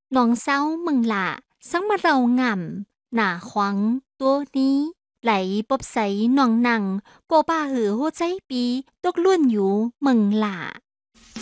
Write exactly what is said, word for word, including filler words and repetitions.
น้องเศร้ามึงล่ะสังมาเราง่ำหน้าขวังตัวนี้ไหลปบใสน้องหนังโกป้าหือหัวใจปีตกล้วนอยู่มึงล่ะ